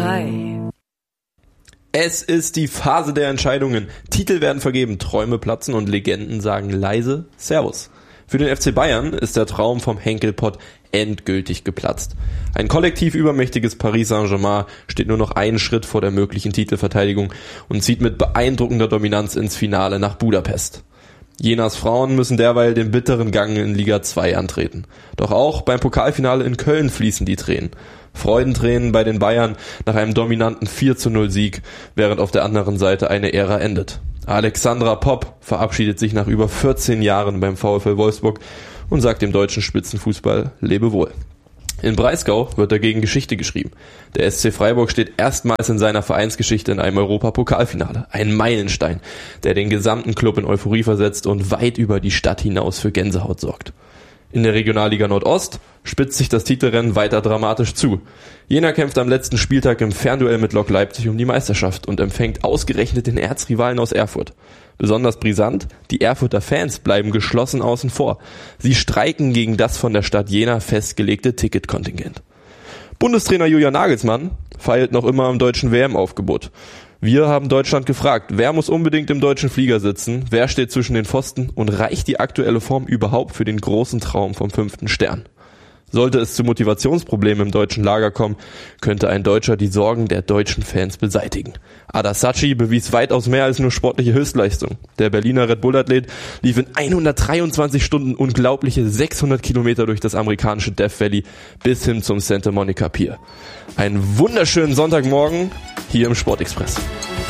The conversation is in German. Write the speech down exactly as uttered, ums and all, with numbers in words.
Hi. Es ist die Phase der Entscheidungen. Titel werden vergeben, Träume platzen und Legenden sagen leise Servus. Für den F C Bayern ist der Traum vom Henkelpott endgültig geplatzt. Ein kollektiv übermächtiges Paris Saint-Germain steht nur noch einen Schritt vor der möglichen Titelverteidigung und zieht mit beeindruckender Dominanz ins Finale nach Budapest. Jenas Frauen müssen derweil den bitteren Gang in Liga zwei antreten. Doch auch beim Pokalfinale in Köln fließen die Tränen. Freudentränen bei den Bayern nach einem dominanten vier zu null Sieg, während auf der anderen Seite eine Ära endet. Alexandra Popp verabschiedet sich nach über vierzehn Jahren beim VfL Wolfsburg und sagt dem deutschen Spitzenfußball Lebewohl. In Breisgau wird dagegen Geschichte geschrieben. Der S C Freiburg steht erstmals in seiner Vereinsgeschichte in einem Europapokalfinale. Ein Meilenstein, der den gesamten Club in Euphorie versetzt und weit über die Stadt hinaus für Gänsehaut sorgt. In der Regionalliga Nordost spitzt sich das Titelrennen weiter dramatisch zu. Jena kämpft am letzten Spieltag im Fernduell mit Lok Leipzig um die Meisterschaft und empfängt ausgerechnet den Erzrivalen aus Erfurt. Besonders brisant, die Erfurter Fans bleiben geschlossen außen vor. Sie streiken gegen das von der Stadt Jena festgelegte Ticketkontingent. Bundestrainer Julian Nagelsmann feilt noch immer am deutschen W M-Aufgebot. Wir haben Deutschland gefragt, wer muss unbedingt im deutschen Flieger sitzen, wer steht zwischen den Pfosten und reicht die aktuelle Form überhaupt für den großen Traum vom fünften Stern? Sollte es zu Motivationsproblemen im deutschen Lager kommen, könnte ein Deutscher die Sorgen der deutschen Fans beseitigen. Ada Sacchi bewies weitaus mehr als nur sportliche Höchstleistung. Der Berliner Red Bull-Athlet lief in hundertdreiundzwanzig Stunden unglaubliche sechshundert Kilometer durch das amerikanische Death Valley bis hin zum Santa Monica Pier. Einen wunderschönen Sonntagmorgen hier im Sportexpress.